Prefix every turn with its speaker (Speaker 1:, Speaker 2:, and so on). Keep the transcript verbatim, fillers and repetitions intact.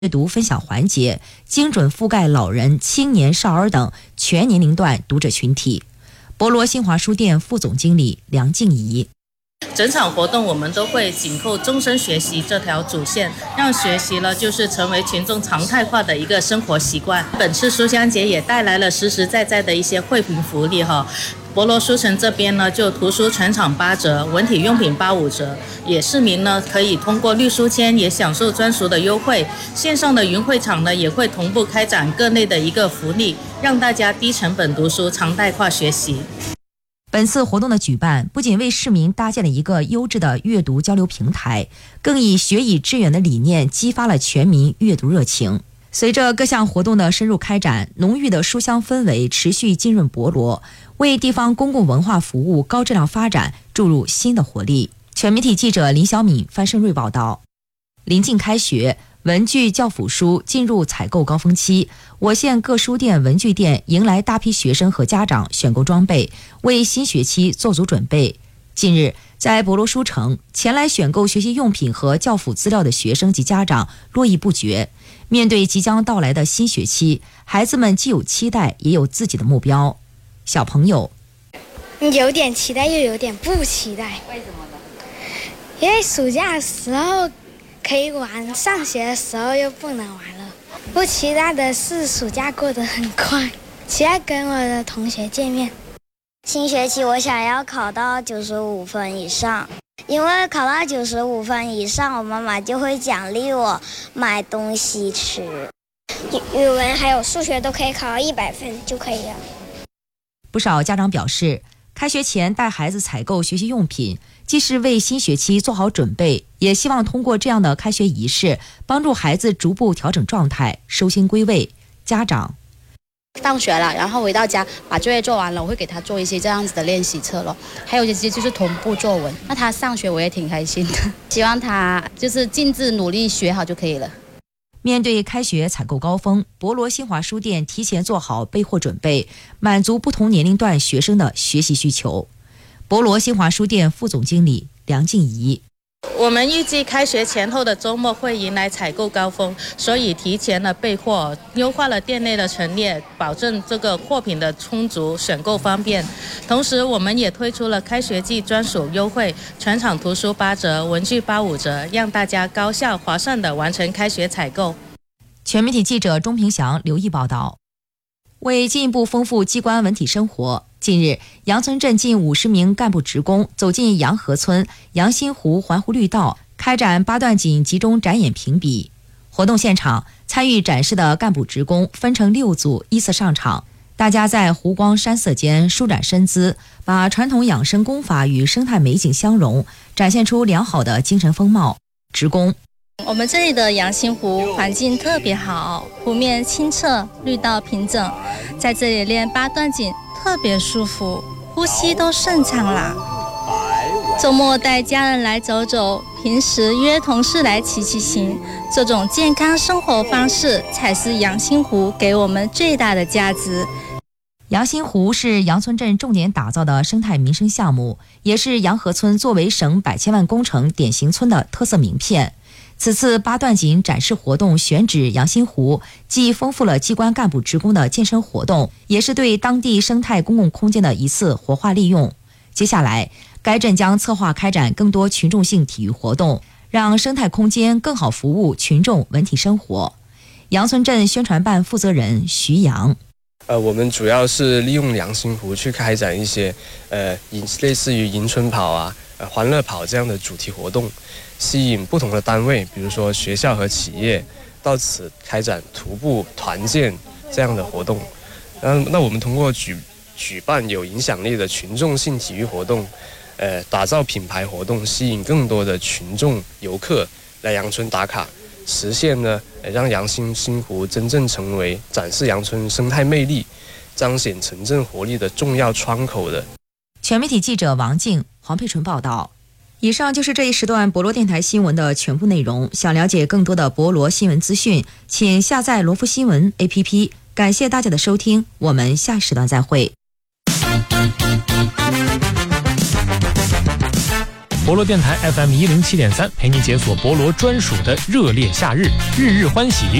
Speaker 1: 阅读分享环节，精准覆盖老人、青年、少儿等全年龄段读者群体。博罗新华书店副总经理梁静怡。
Speaker 2: 整场活动我们都会紧扣终身学习这条主线，让学习了就是成为群众常态化的一个生活习惯。本次书香节也带来了实实在在的一些惠评福利哈。博罗书城这边呢，就图书全场八折，文体用品八五折，也市民呢可以通过绿书签也享受专属的优惠。线上的云会场呢也会同步开展各类的一个福利，让大家低成本读书，常态化学习。
Speaker 1: 本次活动的举办不仅为市民搭建了一个优质的阅读交流平台，更以学以致远的理念激发了全民阅读热情。随着各项活动的深入开展，浓郁的书香氛围持续浸润博罗，为地方公共文化服务高质量发展注入新的活力。全媒体记者林小敏、范胜瑞报道。临近开学，文具教辅书进入采购高峰期，我县各书店、文具店迎来大批学生和家长选购装备，为新学期做足准备。近日，在博罗书城，前来选购学习用品和教辅资料的学生及家长络绎不绝。面对即将到来的新学期，孩子们既有期待，也有自己的目标。小朋友
Speaker 3: 有点期待，又有点不期待。为什么呢？因为暑假的时候可以玩，上学的时候又不能玩了。不期待的是暑假过得很快，期待跟我的同学见面。
Speaker 4: 新学期我想要考到九十五分以上，因为考到九十五分以上，我妈妈就会奖励我买东西吃。
Speaker 3: 语文还有数学都可以考到一百分就可以了。
Speaker 1: 不少家长表示，开学前带孩子采购学习用品，既是为新学期做好准备，也希望通过这样的开学仪式，帮助孩子逐步调整状态，收心归位。家长
Speaker 5: 放学了，然后回到家把作业做完了，我会给他做一些这样子的练习册咯，还有一些就是同步作文。那他上学我也挺开心的，希望他就是尽致努力学好就可以了。
Speaker 1: 面对开学采购高峰，博罗新华书店提前做好备货准备，满足不同年龄段学生的学习需求。博罗新华书店副总经理梁静怡。
Speaker 2: 我们预计开学前后的周末会迎来采购高峰，所以提前了备货，优化了店内的陈列，保证这个货品的充足，选购方便。同时，我们也推出了开学季专属优惠，全场图书八折，文具八五折，让大家高效划算地完成开学采购。
Speaker 1: 全媒体记者钟平祥、刘毅报道。为进一步丰富机关文体生活，近日，杨村镇近五十名干部职工走进杨河村杨新湖环湖绿道，开展八段锦集中展演评比。活动现场，参与展示的干部职工分成六组依次上场，大家在湖光山色间舒展身姿，把传统养生功法与生态美景相融，展现出良好的精神风貌。职工：
Speaker 6: 我们这里的杨新湖环境特别好，湖面清澈，绿道平整，在这里练八段锦特别舒服，呼吸都顺畅啦。周末带家人来走走，平时约同事来骑骑行，这种健康生活方式才是杨新湖给我们最大的价值。
Speaker 1: 杨新湖是杨村镇重点打造的生态民生项目，也是杨河村作为省百千万工程典型村的特色名片。此次八段锦展示活动选址杨新湖，既丰富了机关干部职工的健身活动，也是对当地生态公共空间的一次活化利用。接下来，该镇将策划开展更多群众性体育活动，让生态空间更好服务群众文体生活。杨村镇宣传办负责人徐阳：
Speaker 7: 呃，我们主要是利用杨新湖去开展一些呃类似于迎春跑啊、呃欢乐跑这样的主题活动。吸引不同的单位，比如说学校和企业，到此开展徒步团建这样的活动。嗯，那我们通过举举办有影响力的群众性体育活动，呃，打造品牌活动，吸引更多的群众游客来杨村打卡，实现呢让杨新新湖真正成为展示杨村生态魅力、彰显城镇活力的重要窗口的。
Speaker 1: 全媒体记者王静、黄佩纯报道。以上就是这一时段博罗电台新闻的全部内容。想了解更多的博罗新闻资讯，请下载罗福新闻 A P P。感谢大家的收听，我们下时段再会。
Speaker 8: 博罗电台 F M 一零七点三，陪你解锁博罗专属的热烈夏日，日日欢喜。